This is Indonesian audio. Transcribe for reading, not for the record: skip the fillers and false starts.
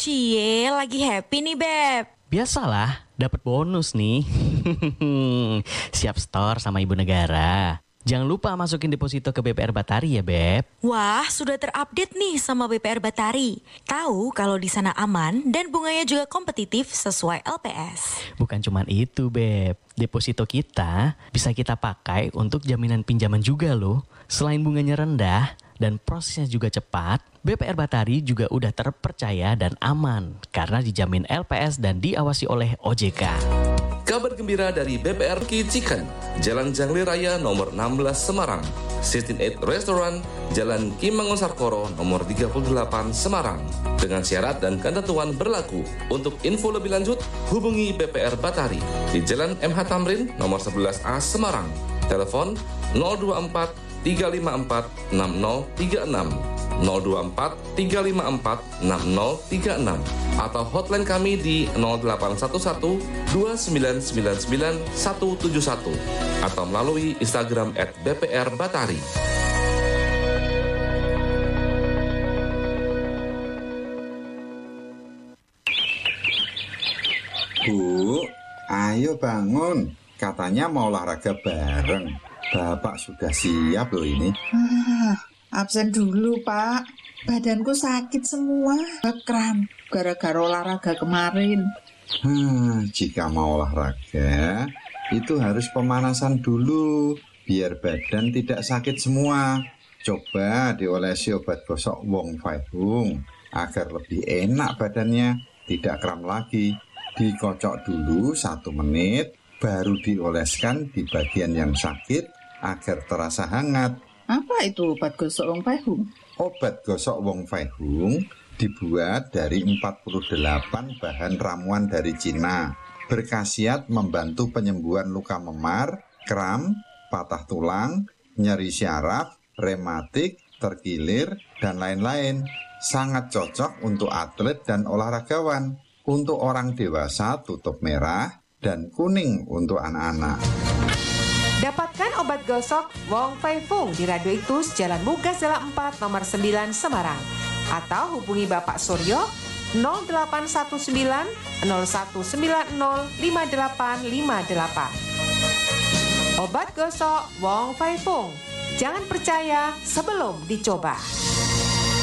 Cie, lagi happy nih, Beb. Biasalah, dapat bonus nih. Siap store sama Ibu Negara. Jangan lupa masukin deposito ke BPR Batari ya, Beb. Wah, sudah terupdate nih sama BPR Batari. Tahu kalau di sana aman dan bunganya juga kompetitif sesuai LPS. Bukan cuma itu, Beb. Deposito kita bisa kita pakai untuk jaminan pinjaman juga loh. Selain bunganya rendah dan prosesnya juga cepat, BPR Batari juga udah terpercaya dan aman karena dijamin LPS dan diawasi oleh OJK. Kabar gembira dari BPR Chicken, Jalan Jangli Raya nomor 16 Semarang. 168 Restaurant, Jalan Ki Mangunsarkoro nomor 38 Semarang. Dengan syarat dan ketentuan berlaku. Untuk info lebih lanjut, hubungi BPR Batari di Jalan MH Tamrin nomor 11A Semarang. Telepon 024 354 6036 024 354 6036 atau hotline kami di 0811 2999 171 atau melalui Instagram @bprbatari. Bu, ayo bangun. Katanya mau olahraga bareng. Bapak sudah siap loh ini. Absen dulu, Pak. Badanku sakit semua. Kram, gara-gara olahraga kemarin. Jika mau olahraga, itu harus pemanasan dulu. Biar badan tidak sakit semua. Coba diolesi obat gosok Wong Fai Hung agar lebih enak badannya, tidak kram lagi. Dikocok dulu 1 menit, baru dioleskan di bagian yang sakit agar terasa hangat. Apa itu obat gosok Wong Fai Hung? Obat gosok Wong Fai Hung dibuat dari 48 bahan ramuan dari Cina. Berkhasiat membantu penyembuhan luka memar, kram, patah tulang, nyeri syaraf, rematik, terkilir, dan lain-lain. Sangat cocok untuk atlet dan olahragawan. Untuk orang dewasa tutup merah dan kuning untuk anak-anak. Dapatkan obat gosok Wong Fai Hung di Radio Iktus Jalan Mugas Jalan 4 nomor 9 Semarang. Atau hubungi Bapak Suryo 0819 0190 5858. Obat gosok Wong Fai Hung. Jangan percaya sebelum dicoba.